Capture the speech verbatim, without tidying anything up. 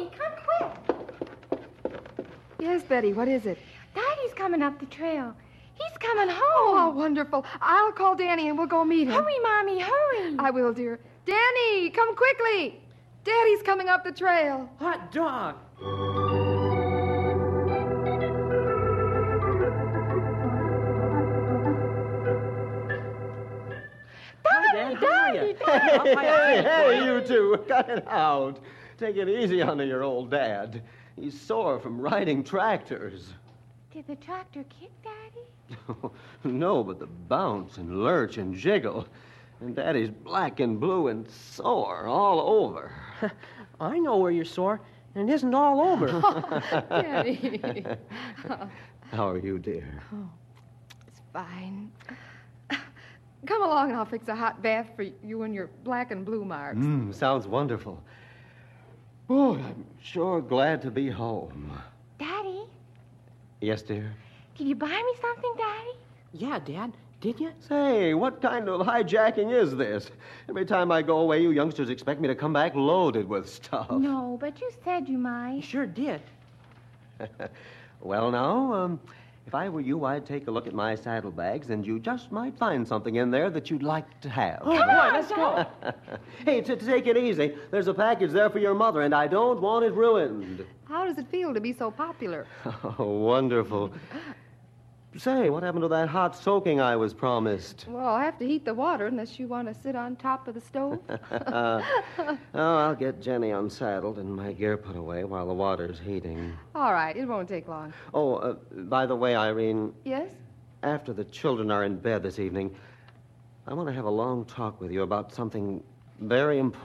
Danny, come quick. Yes, Betty, what is it? Daddy's coming up the trail. He's coming home. Oh, how wonderful. I'll call Danny and we'll go meet him. Hurry, Mommy, hurry. I will, dear. Danny, come quickly. Daddy's coming up the trail. Hot dog. Daddy, Daddy, Daddy. Hey, hey, you two, cut it out. Take it easy on your old dad. He's sore from riding tractors. Did the tractor kick Daddy? No, but the bounce and lurch and jiggle. And Daddy's black and blue and sore all over. I know where you're sore, and it isn't all over. Daddy. How are you, dear? Oh, it's fine. Come along and I'll fix a hot bath for you and your black and blue marks. Mm, sounds wonderful. Oh, I'm sure glad to be home. Daddy, Yes, dear? did you buy me something, Daddy? Yeah, Dad, did you? Say, what kind of hijacking is this? Every time I go away, you youngsters expect me to come back loaded with stuff. No, but you said you You might. sure did. Well, now, um, if I were you, I'd take a look at my saddlebags, and you just might find something in there that you'd like to have. Oh, boy, let's go. Hey, to take it easy. There's a package there for your mother, and I don't want it ruined. How does it feel to be so popular? Oh, wonderful. Say, what happened to that hot soaking I was promised? Well, I'll have to heat the water unless you want to sit on top of the stove. uh, oh, I'll get Jenny unsaddled and my gear put away while the water's heating. All right, it won't take long. Oh, uh, by the way, Irene, Yes? after the children are in bed this evening, I want to have a long talk with you about something very important.